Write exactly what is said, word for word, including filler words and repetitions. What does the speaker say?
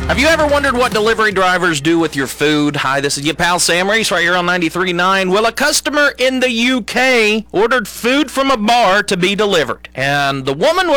Have you ever wondered what delivery drivers do with your food? Hi, this is your pal Sam Reese right here on ninety-three point nine. Well, a customer in the U K ordered food from a bar to be delivered, and the woman was